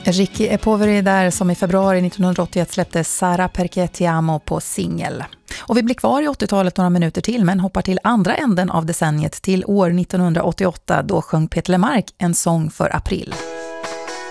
Ricky E Poveri där som i februari 1981 släppte Sara Perché Ti Amo på singel. Och vi blir kvar i 80-talet några minuter till men hoppar till andra änden av decenniet till år 1988 då sjöng Peter Lemark en sång för april.